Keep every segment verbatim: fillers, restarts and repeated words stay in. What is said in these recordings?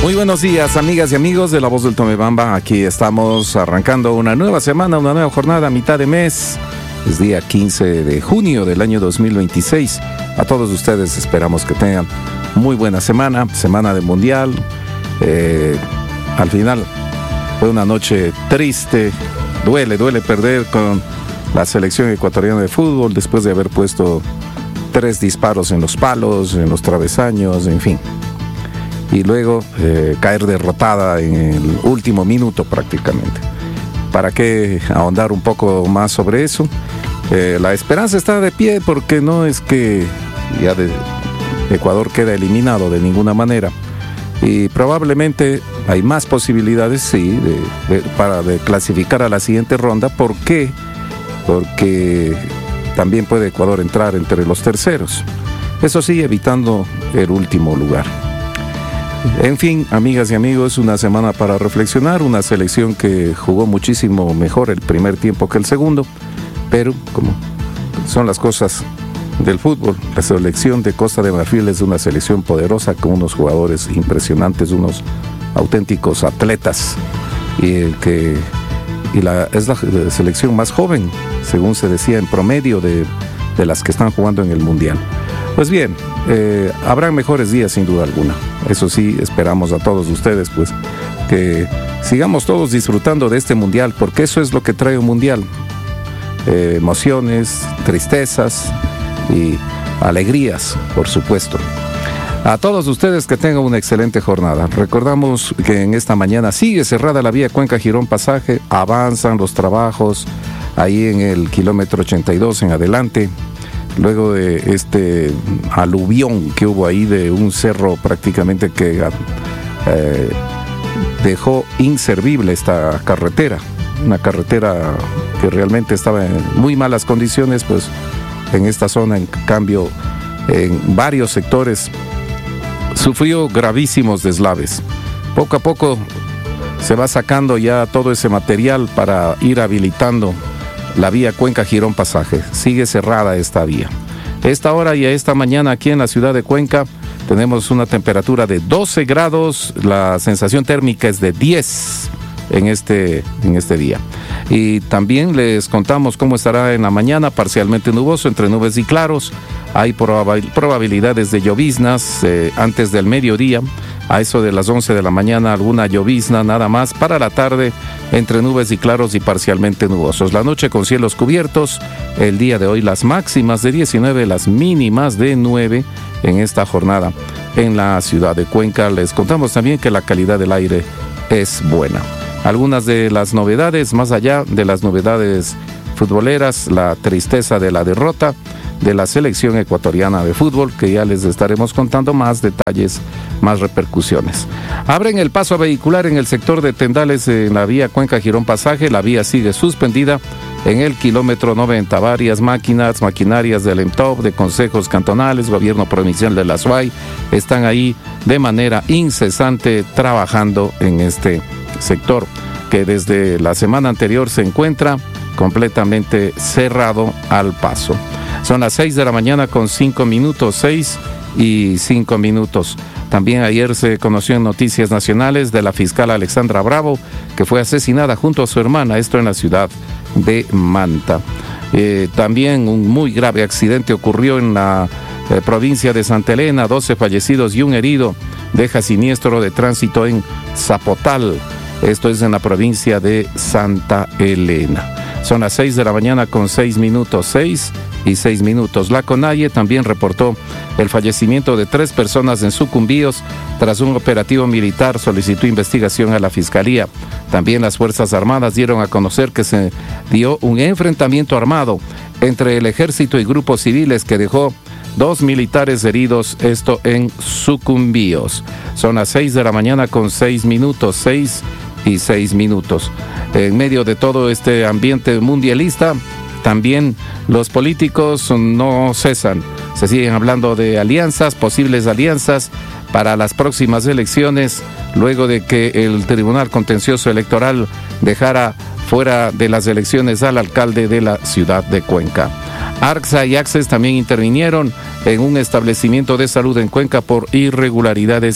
Muy buenos días, amigas y amigos de La Voz del Tomebamba. Aquí estamos arrancando una nueva semana, una nueva jornada, mitad de mes. Es día quince de junio del año dos mil veintiséis. A todos ustedes esperamos que tengan muy buena semana, semana de Mundial. Eh, al final fue una noche triste, duele, duele perder con la selección ecuatoriana de fútbol después de haber puesto tres disparos en los palos, en los travesaños, en fin. Y luego eh, caer derrotada en el último minuto prácticamente. ¿Para qué ahondar un poco más sobre eso? Eh, la esperanza está de pie porque no es que ya de Ecuador queda eliminado de ninguna manera. Y probablemente hay más posibilidades, sí, de, de, para de clasificar a la siguiente ronda. ¿Por qué? Porque también puede Ecuador entrar entre los terceros. Eso sí, evitando el último lugar. En fin, amigas y amigos, una semana para reflexionar, una selección que jugó muchísimo mejor el primer tiempo que el segundo, pero como son las cosas del fútbol, la selección de Costa de Marfil es una selección poderosa con unos jugadores impresionantes, unos auténticos atletas, y, que, y la, es la selección más joven, según se decía en promedio, de, de las que están jugando en el Mundial. Pues bien, eh, habrán mejores días sin duda alguna. Eso sí, esperamos a todos ustedes pues que sigamos todos disfrutando de este Mundial, porque eso es lo que trae un Mundial. Eh, emociones, tristezas y alegrías, por supuesto. A todos ustedes que tengan una excelente jornada. Recordamos que en esta mañana sigue cerrada la vía Cuenca-Girón Pasaje, avanzan los trabajos ahí en el kilómetro ochenta y dos en adelante. Luego de este aluvión que hubo ahí de un cerro prácticamente que eh, dejó inservible esta carretera, una carretera que realmente estaba en muy malas condiciones, pues en esta zona, en cambio, en varios sectores sufrió gravísimos deslaves. Poco a poco se va sacando ya todo ese material para ir habilitando la vía Cuenca-Girón Pasaje. Sigue cerrada esta vía. Esta hora y a esta mañana aquí en la ciudad de Cuenca tenemos una temperatura de doce grados, la sensación térmica es de diez en este, en este día. Y también les contamos cómo estará en la mañana, parcialmente nuboso, entre nubes y claros. Hay probabil- probabilidades de lloviznas eh, antes del mediodía. A eso de las once de la mañana alguna llovizna nada más. Para la tarde entre nubes y claros y parcialmente nubosos. La noche con cielos cubiertos. El día de hoy las máximas de diecinueve, las mínimas de nueve en esta jornada en la ciudad de Cuenca. Les contamos también que la calidad del aire es buena. Algunas de las novedades, más allá de las novedades futboleras, la tristeza de la derrota de la selección ecuatoriana de fútbol, que ya les estaremos contando más detalles, más repercusiones. Abren el paso vehicular en el sector de Tendales en la vía Cuenca-Girón Pasaje. La vía sigue suspendida en el kilómetro noventa. Varias máquinas, maquinarias del EMTOP, de consejos cantonales, gobierno provincial de la S U A Y, están ahí de manera incesante trabajando en este sector, que desde la semana anterior se encuentra completamente cerrado al paso. Son las seis de la mañana con cinco minutos, seis y cinco minutos. También ayer se conoció en Noticias Nacionales de la fiscal Alexandra Bravo, que fue asesinada junto a su hermana, esto en la ciudad de Manta. Eh, también un muy grave accidente ocurrió en la eh, provincia de Santa Elena, doce fallecidos y un herido, deja siniestro de tránsito en Zapotal, esto es en la provincia de Santa Elena. Son las seis de la mañana con seis minutos, seis y seis minutos. La CONAIE también reportó el fallecimiento de tres personas en Sucumbíos tras un operativo militar. Solicitó investigación a la Fiscalía. También las Fuerzas Armadas dieron a conocer que se dio un enfrentamiento armado entre el ejército y grupos civiles que dejó dos militares heridos, esto en Sucumbíos. Son las seis de la mañana con seis minutos, seis y seis minutos. En medio de todo este ambiente mundialista, también los políticos no cesan. Se siguen hablando de alianzas, posibles alianzas para las próximas elecciones, luego de que el Tribunal Contencioso Electoral dejara fuera de las elecciones al alcalde de la ciudad de Cuenca. ARCSA y ACCES también intervinieron en un establecimiento de salud en Cuenca por irregularidades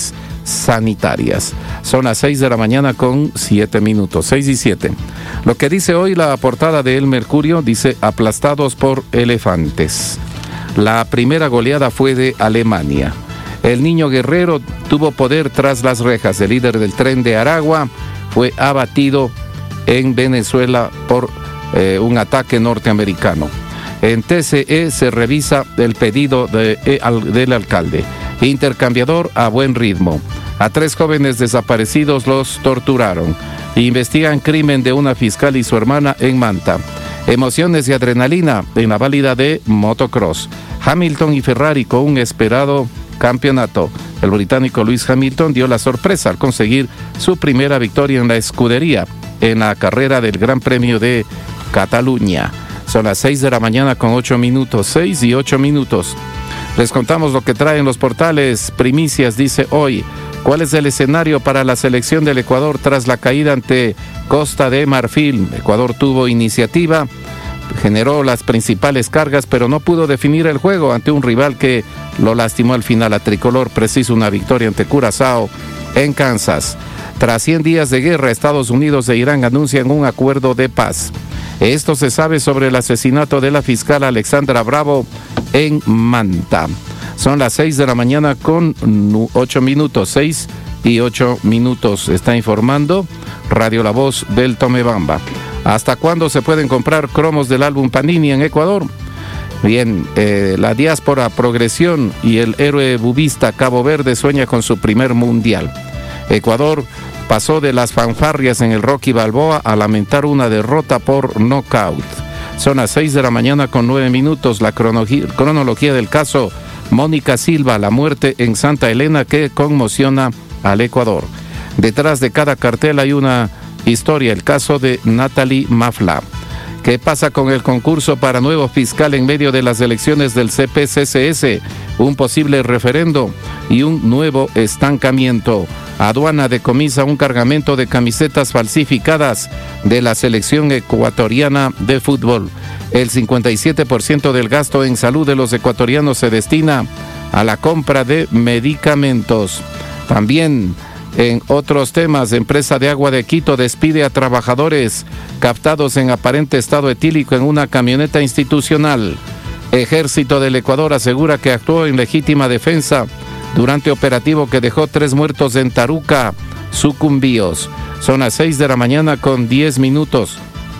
sanitarias. Son las seis de la mañana con siete minutos, seis y siete. Lo que dice hoy la portada de El Mercurio dice: aplastados por elefantes. La primera goleada fue de Alemania. El niño guerrero tuvo poder tras las rejas. El líder del Tren de Aragua fue abatido en Venezuela por eh, un ataque norteamericano. En T C E se revisa el pedido de, eh, al, del alcalde. Intercambiador a buen ritmo. A tres jóvenes desaparecidos los torturaron. Investigan crimen de una fiscal y su hermana en Manta. Emociones y adrenalina en la válida de motocross. Hamilton y Ferrari con un esperado campeonato. El británico Lewis Hamilton dio la sorpresa al conseguir su primera victoria en la escudería en la carrera del Gran Premio de Cataluña. Son las seis de la mañana con ocho minutos, seis y ocho minutos. Les contamos lo que traen los portales. Primicias dice hoy: ¿cuál es el escenario para la selección del Ecuador tras la caída ante Costa de Marfil? Ecuador tuvo iniciativa, generó las principales cargas, pero no pudo definir el juego ante un rival que lo lastimó al final. A tricolor precisa una victoria ante Curazao en Kansas. Tras cien días de guerra, Estados Unidos e Irán anuncian un acuerdo de paz. Esto se sabe sobre el asesinato de la fiscal Alexandra Bravo en Manta. Son las seis de la mañana con ocho minutos, seis y ocho minutos. Está informando Radio La Voz del Tomebamba. ¿Hasta cuándo se pueden comprar cromos del álbum Panini en Ecuador? Bien, eh, la diáspora Progresión y el héroe bubista Cabo Verde sueña con su primer mundial. Ecuador pasó de las fanfarrias en el Rocky Balboa a lamentar una derrota por nocaut. Son las seis de la mañana con nueve minutos. La cronología del caso Mónica Silva, la muerte en Santa Elena que conmociona al Ecuador. Detrás de cada cartel hay una historia, el caso de Natalie Mafla. ¿Qué pasa con el concurso para nuevo fiscal en medio de las elecciones del C P C C S? Un posible referendo y un nuevo estancamiento. Aduana decomisa un cargamento de camisetas falsificadas de la selección ecuatoriana de fútbol. El cincuenta y siete por ciento del gasto en salud de los ecuatorianos se destina a la compra de medicamentos. También en otros temas, empresa de agua de Quito despide a trabajadores captados en aparente estado etílico en una camioneta institucional. Ejército del Ecuador asegura que actuó en legítima defensa durante operativo que dejó tres muertos en Taruca, Sucumbíos. Son las seis de la mañana con diez minutos.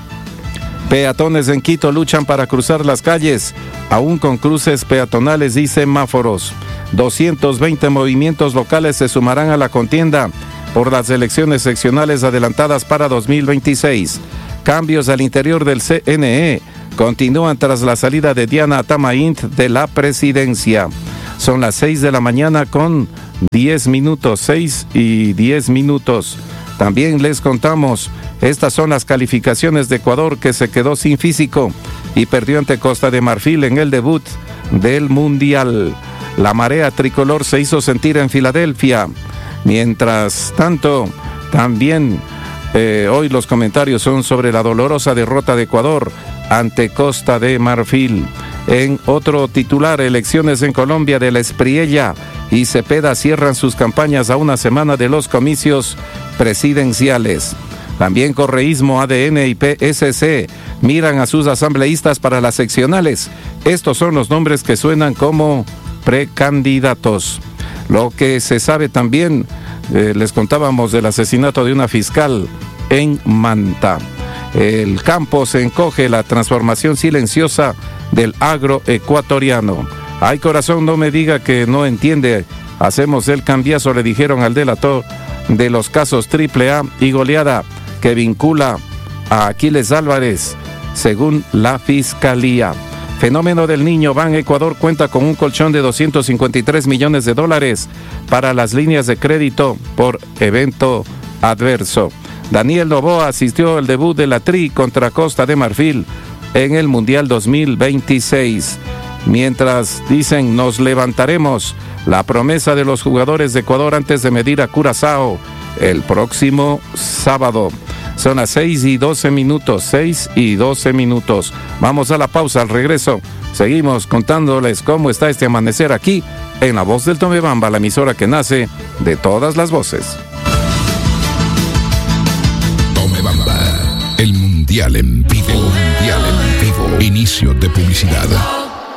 Peatones en Quito luchan para cruzar las calles, aún con cruces peatonales y semáforos. doscientos veinte movimientos locales se sumarán a la contienda por las elecciones seccionales adelantadas para dos mil veintiséis. Cambios al interior del C N E continúan tras la salida de Diana Tamaint de la presidencia. Son las seis de la mañana con diez minutos, seis y diez minutos. También les contamos, estas son las calificaciones de Ecuador que se quedó sin físico y perdió ante Costa de Marfil en el debut del Mundial. La marea tricolor se hizo sentir en Filadelfia. Mientras tanto, también eh, hoy los comentarios son sobre la dolorosa derrota de Ecuador ante Costa de Marfil. En otro titular, elecciones en Colombia de la Espriella y Cepeda cierran sus campañas a una semana de los comicios presidenciales. También correísmo, A D N y P S C miran a sus asambleístas para las seccionales. Estos son los nombres que suenan como precandidatos. Lo que se sabe también, eh, les contábamos del asesinato de una fiscal en Manta. El campo se encoge, la transformación silenciosa del agro ecuatoriano. Ay, corazón, no me diga que no entiende. Hacemos el cambiazo, le dijeron al delator de los casos triple A y goleada que vincula a Aquiles Álvarez, según la Fiscalía. Fenómeno del Niño. Ban Ecuador cuenta con un colchón de doscientos cincuenta y tres millones de dólares para las líneas de crédito por evento adverso. Daniel Noboa asistió al debut de la Tri contra Costa de Marfil en el Mundial dos mil veintiséis. Mientras dicen, nos levantaremos, la promesa de los jugadores de Ecuador antes de medir a Curazao el próximo sábado. Son las seis y doce minutos, seis y doce minutos. Vamos a la pausa, al regreso. Seguimos contándoles cómo está este amanecer aquí en La Voz del Tomebamba, la emisora que nace de todas las voces. Tomebamba, el mundial en vivo, mundial en vivo. Inicio de publicidad.